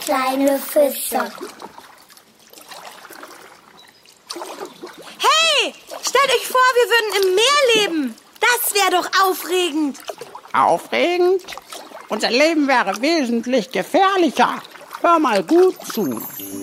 kleine Füße. Hey, stellt euch vor, wir würden im Meer leben. Das wäre doch aufregend. Aufregend? Unser Leben wäre wesentlich gefährlicher. Hör mal gut zu.